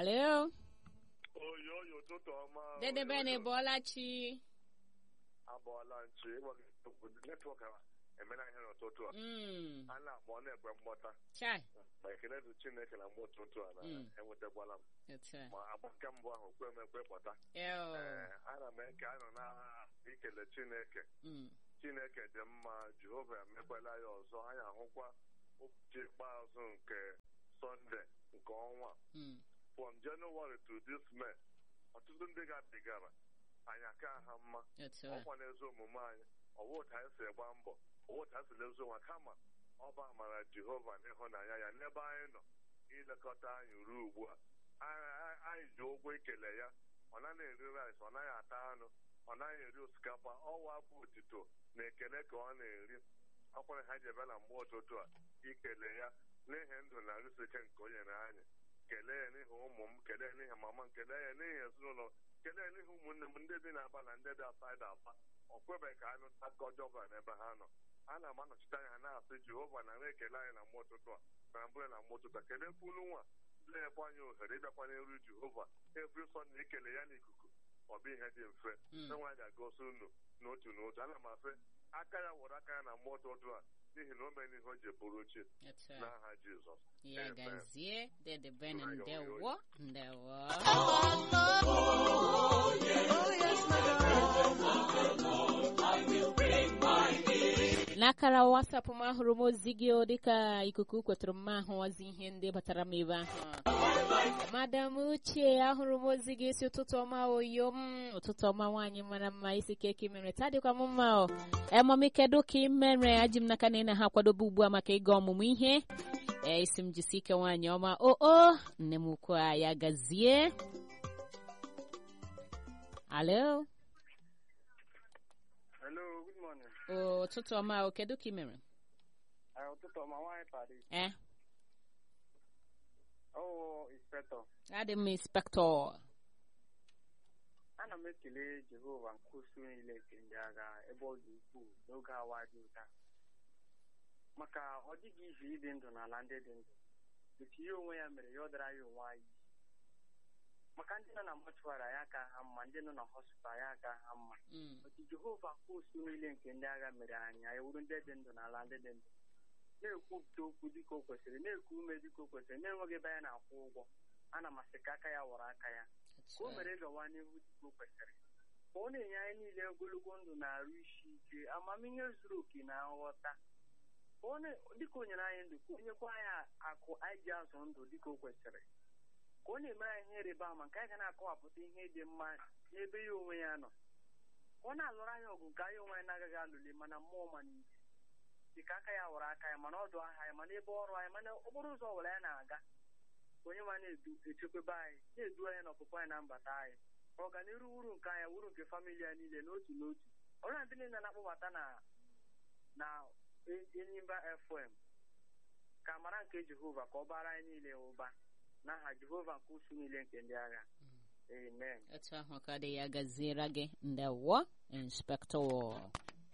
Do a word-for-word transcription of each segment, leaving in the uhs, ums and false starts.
Hello. Oyo yo ụtụtụ ọma. Dede bene Bolachi. Abọọla nchi netwọk emena ihe n'ụtụtụ a. Mm. A na-akpọ na-ekwe mgbọta. Chai. Ma ekele dị Chineke na mgbe ụtụtụ a na enwetakwala m. That's right. Ma agba nke mbụ ahụ kwe m ekwe kpọta. Ew. Ee, ana m eke anọ na ikele Chineke. Mm. Chineke dị mma, Jehova emekwala ya ọzọ. Anyị ahụkwa ụbọchị ikpeazụ nke Sọnde nke ọnwa. Mm. From January to this May, ọtụtụ ndị ga-abịgara anyị aka ha mma. That's right. Ọkwa n'ezi omume anyị, ọwụ otu anyị si gba mbọ, ọwụ otu anyị si lezo nwa kama ọ bụ amara Jehova n'ịhụnanya ya n'ebe anyị nọ ilekọta anyị ruo ugbu a. Anyị anyị ji ụgwọ ikele ya, ọ naghị eri rice, ọ naghị ata anụ, ọ naghị eri osikapa, ọwa bụ otito na ekele ka ọ na-eri. Ọkwara ha ji ebe na mgbe ụtụtụ a ikele ya n'ihi ndụ na arụsike nke o nyere anyị. Kelee ya n'ihi ụmụ m, kelee ya n'ihi mama m, kelee ya n'ihi ezinụlọ, kelee ya n'ihi ụmụnne m ndị dị n'Aba na ndị dị asaịda Aba. Ọ kwebeghị ka anyị aka ọjọọ bara n'ebe ha nọ. Ana m anọchite anya na-asị Jehova na na-ekele anyị na mgbe ụtụtụ a na mbụ na mgbe ụtụtụ a. Kelee kwunu nwa na-ekwe anyị ohere ịbịakwa n'iru Jehova every Sunday ikele ya n'ikuku. Ọ bụ ihe dị mfe. Enwe anyị ga-agosi unu n'otu n'otu. Ana m asị aka ya were aka ya na mgbe ụtụtụ a n'ihi na o mere ihe o ji bụrụ ochie n'aha Jizọs. Ya gazie Dede bene ndewo ndewo. N'akara WhatsApp m ahụrụ m ozi gị dịka ikuku kwetụrụ m ahụ ozi ihe ndị batara m ebe ahụ. Madam Uche ahụrụ m ozi gị si ụtụtụ ọma oyo m ụtụtụ ọma nwaanyị mara mma isi keke mere taa dịkwa m mma o emọmi kedu ka ị mere ajị m n'aka na ị na ha kwadobe ugbu a maka ịga ọmụmụ ihe ee isi m jisi ike nwaanyị ọma o o nne m ukwu a ya gazie. Hello. Hello, good morning. O ụtụtụ ọma o kedu ka ị mere? Ụtụtụ ọma nwaanyị Paris. Eh. Oh, inspector. Adị m inspector. Ana m ekele Jehova nke usu niile nke ndị agha ebe ọ dị ukwuu n'oge awa dị ụta. Maka ọ dịghị izi ịdị ndụ n'ala ndị dị ndụ. Etu ihe onwe ya mere ya ọ dara ya onwe anyị. Maka ndị nọ na mọchụarị ya aka ha mma, ndị nọ na hospital ya aka ha mma. Otu Jehova nke usu niile nke ndị agha mere anyị anyị wuru ndị dị ndụ n'ala ndị dị ndụ. Na-ekwupụta okwu dịka o kwesịrị, na-ekwu ume dịka o kwesịrị, na-enweghị ebe ya na-akwụ ụgwọ. Ana m asị ka aka ya wọrọ aka ya ka o mere gawa n'ihu dịka o kwesịrị. Ka ọ na-enye anyị niile ogologo ndụ na-arụ isi ike, amamihe zuru oke na nghọta. Dịka o nyere anyị ndụ, ka o nyekwa anyị akụ anyị ji azụ ndụ dịka o kwesịrị. Ka ọ na-emere anyị ihe ịrịba ama nke anyị ga na-akọwapụta ihe dị mma n'ebe ya onwe ya nọ. Ka ọ na-alụrụ anyị ọgụ nke anyị onwe anyị na-agaghị alụli mana mmụọ ma n'ihe. Dịka aka ya were aka ya mana ọdụ aha ya mana ebe ọrụ anyị mana okporo ụzọ ọbụla ya na-aga onye ma na-echekwebe anyị na-edu anyị n'ọpụpụ anyị na mbata anyị ọganiru uru nke anyị wuru nke famili ya niile n'otu n'otu ọrụ ndị niile na-akpọbata na na Enyimba F M ka amara nke Jehova ka ọ bara anyị niile ụba n'aha Jehova nke usu niile nke ndị agha. Amen. Etu ahụ ka dị ya gaziere gị ndewo inspector.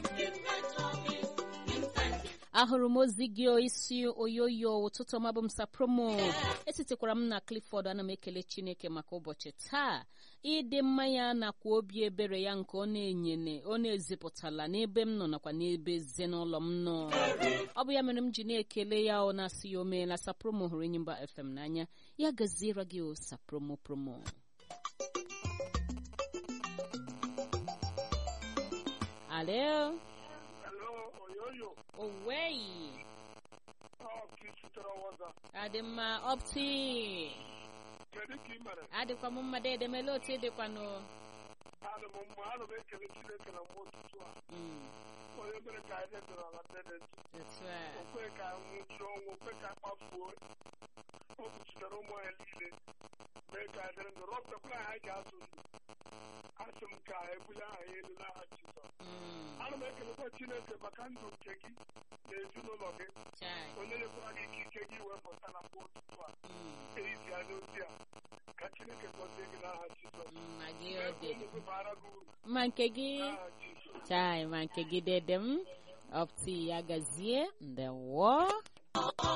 Ahụrụ m ozi gị isi oyoyo ụtụtụ ọma bụ m sapromo esitekwara m na Clifford. Ana m ekele Chineke maka ụbọchị taa ịdị mma ya nakwa obi ebere ya nke ọ na-enyene ọ na-ezipụtala n'ebe m nọ nakwa n'ebe ezinụlọ m nọ. Ọ bụ ya mere m ji na-ekele ya ọ na-asị ya o meela. Sapromo hụrụ Enyimba F M n'anya ya gaziere gị o sapromo promo. Hello. Away. Oh, kichutara waza. Adima opti. Kedu ka ị mere? Adịkwa m mma dede mele otu ịdịkwa nụ. Ana m mma, ana m ekele Chineke na mgbe ụtụtụ a. Onye mere ka anyị dị n'ala ndị dị ndụ. Okwe ka anyị nwụchi ọnwụ, okwe ka akpafuo. O kpuchitere ụmụ ya niile. Mee ka anyị dị ndụ, rọpụtakwara anyị ga-azụ ndụ. Asị m ka ebuli aha ya elu n'aha Jizọs. Ana m ekelekwa Chineke maka ndụ nke gị na ezinụlọ gị. Onye nyekwara gị ike gị wee pụta na mgbe ụtụtụ a. Eizi anya ozi a. Ka Chineke gọzie gị n'aha Jizọs. Ma nke gị chai ma nke gị dede m opti ya gazie ndewo.